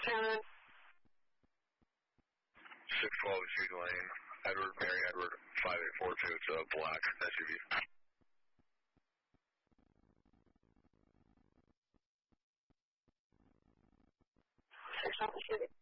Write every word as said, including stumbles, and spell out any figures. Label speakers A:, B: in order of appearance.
A: six twelve Street Lane, Edward, Mary Edward, five eight four two. It's a black S U V.
B: six twelve Street.